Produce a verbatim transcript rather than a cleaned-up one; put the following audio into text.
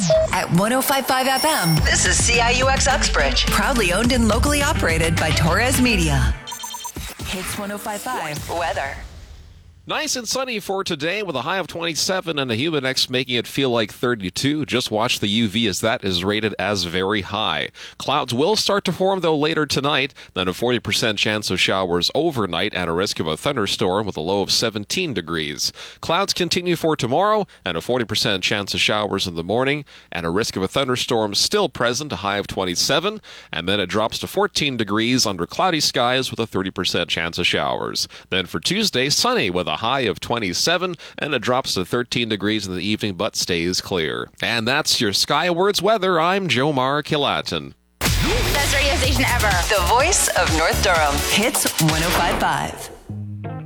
At one oh five point five F M, This is C I U X Uxbridge. proudly owned and locally operated by Torres Media. Hits one oh five point five. Weather. Nice and sunny for today with a high of twenty-seven and a humid index making it feel like thirty-two. Just watch the U V as that is rated as very high. Clouds will start to form, though, later tonight. Then a forty percent chance of showers overnight and a risk of a thunderstorm with a low of seventeen degrees. Clouds continue for tomorrow and a forty percent chance of showers in the morning and a risk of a thunderstorm still present, a high of twenty-seven. And then it drops to fourteen degrees under cloudy skies with a thirty percent chance of showers. Then for Tuesday, sunny with a high of twenty-seven, and it drops to thirteen degrees in the evening, but stays clear. And that's your Skywards weather. I'm Jomar Kilatin. Best radio station ever. The voice of North Durham. Hits one oh five point five.